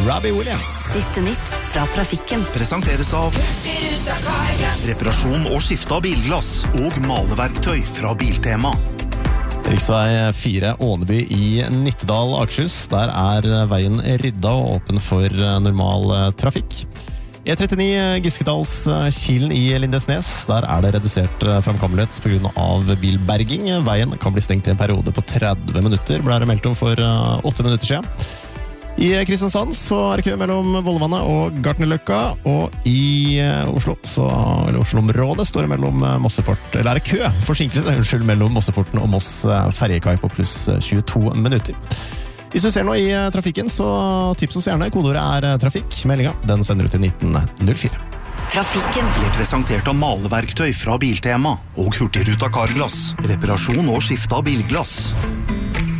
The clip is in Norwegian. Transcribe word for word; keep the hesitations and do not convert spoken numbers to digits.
Robbie Williams. Siste nytt fra trafikken. Presenteres av reparasjon og skifte av bilglass og maleverktøy fra Biltema. Riksvei fire Åneby i Nittedal, Akershus. Der er veien rydda og åpen for normal trafikk. E trettini Giskedals Kilen i Lindesnes. Der er det redusert framkommelighet på grunn av bilberging. Veien kan bli stengt i en periode på tretti minutter, ble det meldt om for åtte minutter siden. I Kristiansand så er det kø mellom Vollvannet og Gartnerløkka, og i Oslo, så, eller Oslo-området, står det mellom Mosseport, eller er det kø, forsinkelse, unnskyld, mellom Mosseporten og Moss ferjekai på pluss tjueto minutter. Hvis du ser noe i trafikken, så tips oss gjerne. Kodeordet er trafikk. Meldinga, den sender du til nitten null fire. Trafikken Ble presentert av maleverktøy fra Biltema og Hurtigruta Carglass. Reparasjon og skifte av bilglass.